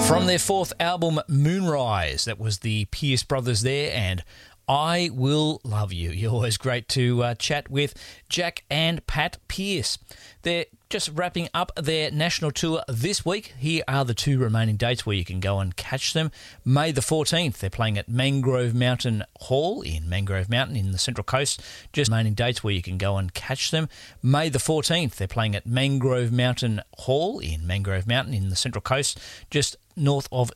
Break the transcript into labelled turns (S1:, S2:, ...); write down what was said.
S1: From their fourth album, Moonrise, that was the Pierce brothers there, and I Will Love You. You're always great to chat with Jack and Pat Pierce. They're just wrapping up their national tour this week. Here are the two remaining dates where you can go and catch them. May the 14th, they're playing at Mangrove Mountain Hall in Mangrove Mountain in the Central Coast. Just remaining dates where you can go and catch them. May the 14th, they're playing at Mangrove Mountain Hall in Mangrove Mountain in the Central Coast, just north of